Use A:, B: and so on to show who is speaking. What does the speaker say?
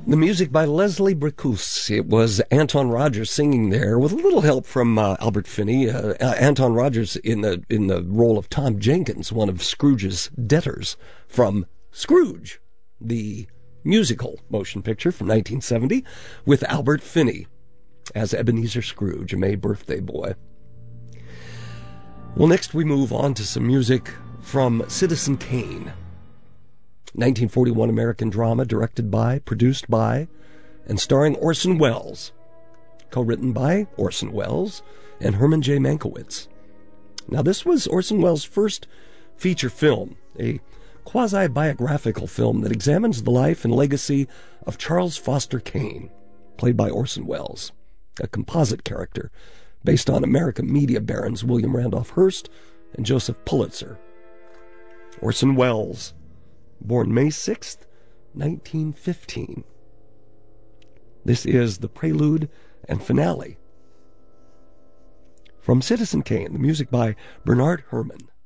A: The music by Leslie Bricusse. It was Anton Rogers singing there with a little help from Albert Finney. Anton Rogers in the role of Tom Jenkins, one of Scrooge's debtors from Scrooge, the musical motion picture from 1970, with Albert Finney as Ebenezer Scrooge, a May birthday boy. Well, next we move on to some music from Citizen Kane. 1941 American drama directed by, produced by, and starring Orson Welles. Co-written by Orson Welles and Herman J. Mankiewicz. Now, this was Orson Welles' first feature film, a quasi-biographical film that examines the life and legacy of Charles Foster Kane, played by Orson Welles, a composite character based on American media barons William Randolph Hearst and Joseph Pulitzer. Orson Welles, born May 6th, 1915. This is the prelude and finale. From Citizen Kane, the music by Bernard Herrmann.